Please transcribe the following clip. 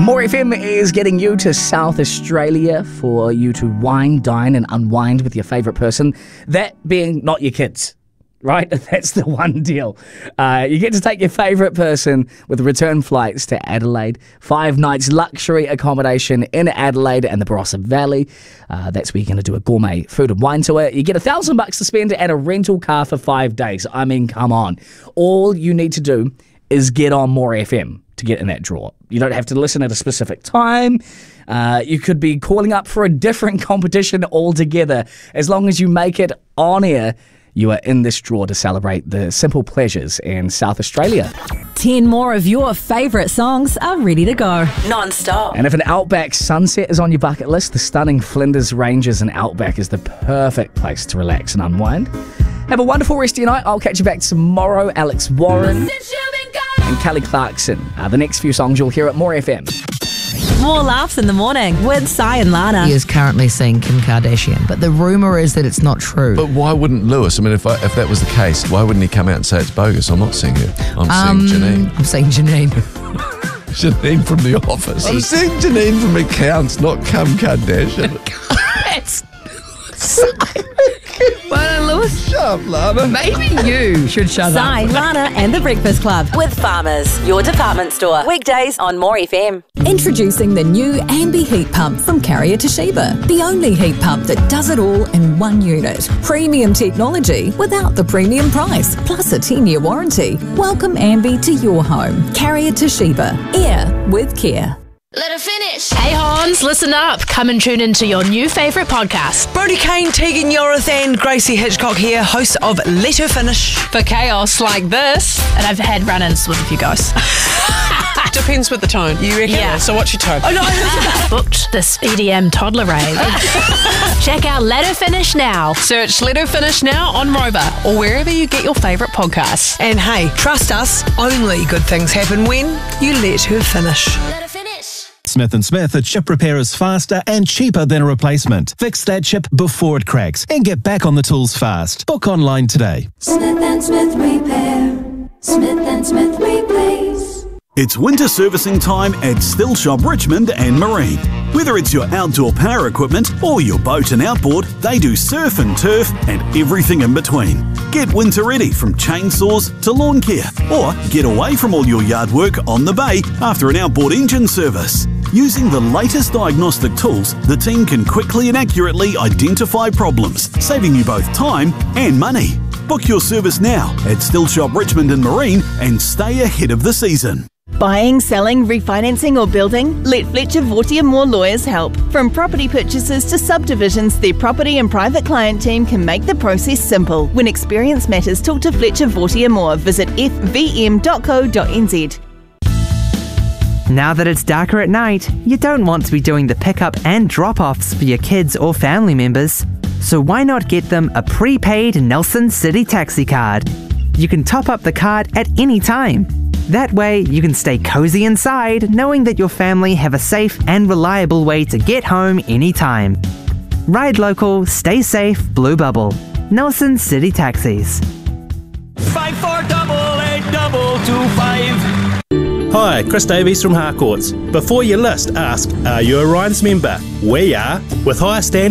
More FM is getting you to South Australia for you to wine, dine and unwind with your favourite person. That being not your kids, right? That's the one deal. You get to take your favourite person with return flights to Adelaide. 5 nights luxury accommodation in Adelaide and the Barossa Valley. That's where you're going to do a gourmet food and wine tour. You get $1,000 to spend and a rental car for 5 days. I mean, come on. All you need to do is get on More FM to get in that draw. You don't have to listen at a specific time. You could be calling up for a different competition altogether. As long as you make it on air, you are in this draw to celebrate the simple pleasures in South Australia. 10 more of your favourite songs are ready to go. Non-stop. And if an Outback sunset is on your bucket list, the stunning Flinders Ranges and Outback is the perfect place to relax and unwind. Have a wonderful rest of your night. I'll catch you back tomorrow. Alex Warren and Kelly Clarkson are the next few songs you'll hear at More FM. More laughs in the morning with Sai and Lana. He is currently seeing Kim Kardashian, but the rumour is that it's not true. But why wouldn't Lewis? I mean, if that was the case, why wouldn't he come out and say it's bogus? I'm not seeing her. I'm seeing Janine. I'm seeing Janine. Janine from The Office. I'm seeing Janine from Accounts, not Kim Kardashian. That's well, Lewis. Shut up, Lana. Maybe you should shut Sai, up. Lana and the Breakfast Club. With Farmers, your department store. Weekdays on More FM. Introducing the new Ambi heat pump from Carrier Toshiba. The only heat pump that does it all in one unit. Premium technology without the premium price, plus a 10-year warranty. Welcome Ambi to your home. Carrier Toshiba. Air with care. Let her finish. Hey Hans, listen up. Come and tune into your new favourite podcast. Brody Kane, Tegan Yorith and Gracie Hitchcock here, hosts of Let Her Finish. For chaos like this, and I've had run-ins with a few guys. Depends with the tone, you reckon? Yeah. So what's your tone? Oh no, booked this EDM toddler rave. Check out Let Her Finish now. Search Let Her Finish now on Rover or wherever you get your favourite podcasts. And hey, trust us, only good things happen when you let her finish. Let her finish. Smith & Smith, a chip repair is faster and cheaper than a replacement. Fix that chip before it cracks and get back on the tools fast. Book online today. Smith & Smith Repair. Smith & Smith Replace. It's winter servicing time at Still Shop Richmond and Marine. Whether it's your outdoor power equipment or your boat and outboard, they do surf and turf and everything in between. Get winter ready from chainsaws to lawn care, or get away from all your yard work on the bay after an outboard engine service. Using the latest diagnostic tools, the team can quickly and accurately identify problems, saving you both time and money. Book your service now at Still Shop Richmond and Marine and stay ahead of the season. Buying, selling, refinancing or building? Let Fletcher Vortier Moore Lawyers help. From property purchases to subdivisions, their property and private client team can make the process simple. When experience matters, talk to Fletcher Vortier Moore. Visit fvm.co.nz. Now that it's darker at night, you don't want to be doing the pickup and drop-offs for your kids or family members. So why not get them a prepaid Nelson City Taxi card? You can top up the card at any time. That way, you can stay cozy inside, knowing that your family have a safe and reliable way to get home anytime. Ride local, stay safe, Blue Bubble. Nelson City Taxis. 54882225. Hi, Chris Davies from Harcourts. Before you list, ask, are you a Ryan's member? We are. With higher standards